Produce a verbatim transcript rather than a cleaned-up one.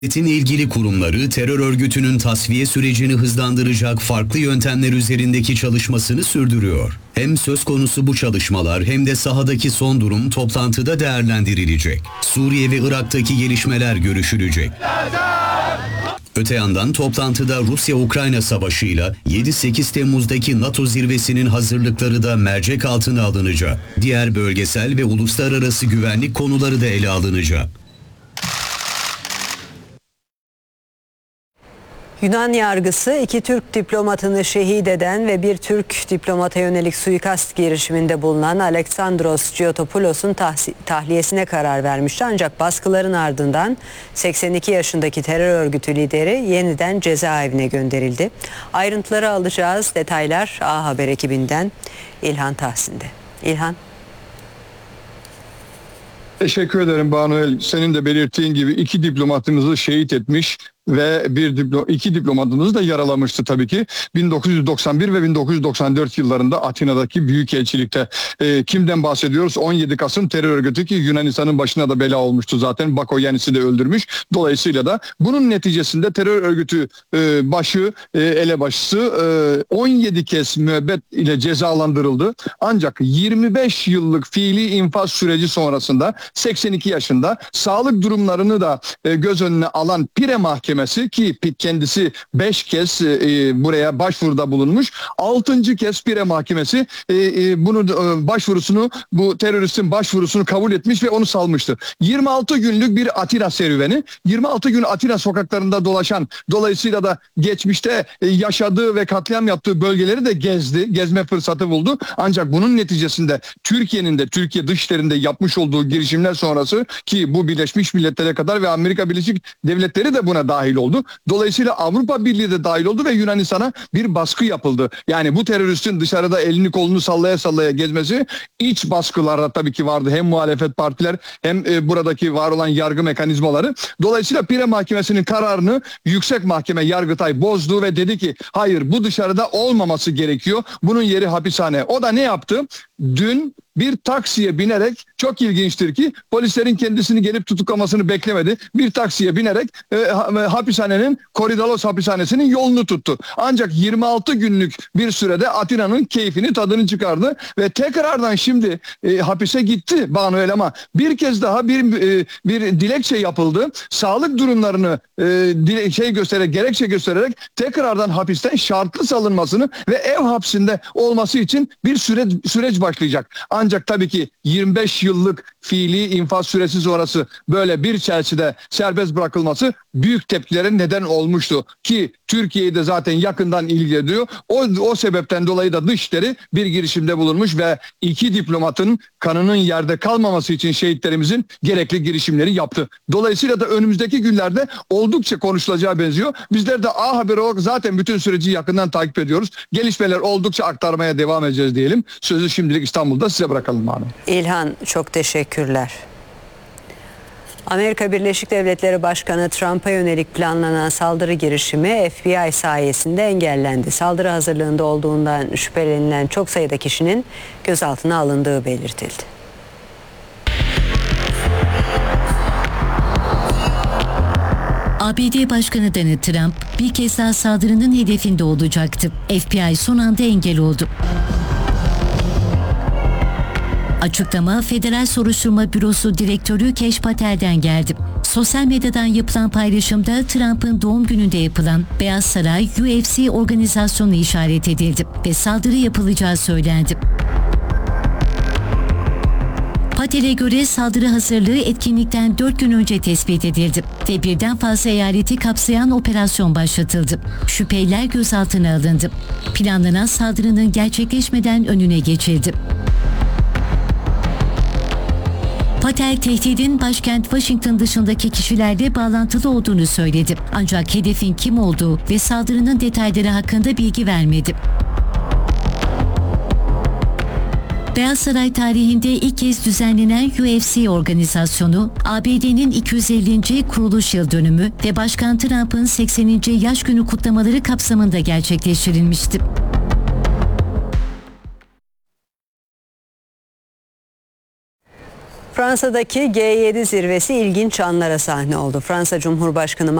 Devletin ilgili kurumları terör örgütünün tasfiye sürecini hızlandıracak farklı yöntemler üzerindeki çalışmasını sürdürüyor. Hem söz konusu bu çalışmalar hem de sahadaki son durum toplantıda değerlendirilecek. Suriye ve Irak'taki gelişmeler görüşülecek. Öte yandan toplantıda Rusya-Ukrayna savaşıyla yedi sekiz Temmuz'daki NATO zirvesinin hazırlıkları da mercek altına alınacak. Diğer bölgesel ve uluslararası güvenlik konuları da ele alınacak. Yunan yargısı iki Türk diplomatını şehit eden ve bir Türk diplomata yönelik suikast girişiminde bulunan Alexandros Giotopoulos'un tahliyesine karar vermişti. Ancak baskıların ardından seksen iki yaşındaki terör örgütü lideri yeniden cezaevine gönderildi. Ayrıntıları alacağız. Detaylar A Haber ekibinden İlhan Tahsin'de. İlhan. Teşekkür ederim Banu. Senin de belirttiğin gibi iki diplomatımızı şehit etmiş ve bir diplo iki diplomatımızı da yaralamıştı tabii ki. bin dokuz yüz doksan bir ve bin dokuz yüz doksan dört yıllarında Atina'daki büyükelçilikte. E, kimden bahsediyoruz? on yedi Kasım terör örgütü ki Yunanistan'ın başına da bela olmuştu zaten. Bakoyannis'i de öldürmüş. Dolayısıyla da bunun neticesinde terör örgütü e, başı, e, elebaşısı e, on yedi kez müebbet ile cezalandırıldı. Ancak yirmi beş yıllık fiili infaz süreci sonrasında seksen iki yaşında sağlık durumlarını da e, göz önüne alan Pire Mahkemesi ki kendisi beş kez e, buraya başvuruda bulunmuş. altıncı kez Pire Mahkemesi e, e, bunu e, başvurusunu bu teröristin başvurusunu kabul etmiş ve onu salmıştır. yirmi altı günlük bir Atina serüveni. yirmi altı gün Atina sokaklarında dolaşan, dolayısıyla da geçmişte e, yaşadığı ve katliam yaptığı bölgeleri de gezdi. Gezme fırsatı buldu. Ancak bunun neticesinde Türkiye'nin de Türkiye dışlarında yapmış olduğu girişimler sonrası ki bu Birleşmiş Milletler'e kadar ve Amerika Birleşik Devletleri de buna dahil oldu. Dolayısıyla Avrupa Birliği de dahil oldu ve Yunanistan'a bir baskı yapıldı. Yani bu teröristin dışarıda elini kolunu sallaya sallaya gezmesi iç baskılarda tabii ki vardı. Hem muhalefet partiler hem e, buradaki var olan yargı mekanizmaları. Dolayısıyla Pire Mahkemesi'nin kararını Yüksek Mahkeme Yargıtay bozdu ve dedi ki hayır bu dışarıda olmaması gerekiyor. Bunun yeri hapishane. O da ne yaptı? Dün bir taksiye binerek, çok ilginçtir ki polislerin kendisini gelip tutuklamasını beklemedi. Bir taksiye binerek e, hapishanenin, Korydallos hapishanesinin yolunu tuttu. Ancak yirmi altı günlük bir sürede Atina'nın keyfini, tadını çıkardı ve tekrardan şimdi e, hapise gitti Banuel ama bir kez daha bir e, bir dilekçe yapıldı. Sağlık durumlarını e, dile, şey göstererek, gerekçe göstererek tekrardan hapisten şartlı salınmasını ve ev hapsinde olması için bir süre, süreç başlayacak. Ancak tabii ki yirmi beş yıllık fiili infaz süresi sonrası böyle bir çelçide serbest bırakılması büyük tepkilere neden olmuştu. Ki Türkiye'yi de zaten yakından ilgileniyor. O, o sebepten dolayı da Dışişleri bir girişimde bulunmuş ve iki diplomatın kanının yerde kalmaması için şehitlerimizin gerekli girişimleri yaptı. Dolayısıyla da önümüzdeki günlerde oldukça konuşulacağı benziyor. Bizler de A Haber olarak zaten bütün süreci yakından takip ediyoruz. Gelişmeler oldukça aktarmaya devam edeceğiz diyelim. Sözü şimdilik İstanbul'da size bırakalım Manu. İlhan çok teşekkürler. Amerika Birleşik Devletleri Başkanı Trump'a yönelik planlanan saldırı girişimi F B I sayesinde engellendi. Saldırı hazırlığında olduğundan şüphelenilen çok sayıda kişinin gözaltına alındığı belirtildi. A B D Başkanı Donald Trump bir kez daha saldırının hedefinde olacaktı. F B I son anda engel oldu. Açıklama Federal Soruşturma Bürosu Direktörü Kesh Patel'den geldi. Sosyal medyadan yapılan paylaşımda Trump'ın doğum gününde yapılan Beyaz Saray U F C organizasyonu işaret edildi ve saldırı yapılacağı söylendi. Patel'e göre saldırı hazırlığı etkinlikten dört gün önce tespit edildi ve birden fazla eyaleti kapsayan operasyon başlatıldı. Şüpheliler gözaltına alındı. Planlanan saldırının gerçekleşmeden önüne geçildi. Patel tehdidin başkent Washington dışındaki kişilerle bağlantılı olduğunu söyledi. Ancak hedefin kim olduğu ve saldırının detayları hakkında bilgi vermedi. Beyaz Saray tarihinde ilk kez düzenlenen U F C organizasyonu, A B D'nin iki yüz ellinci kuruluş yıl dönümü ve Başkan Trump'ın sekseninci yaş günü kutlamaları kapsamında gerçekleştirilmişti. Fransa'daki G yedi zirvesi ilginç anlara sahne oldu. Fransa Cumhurbaşkanı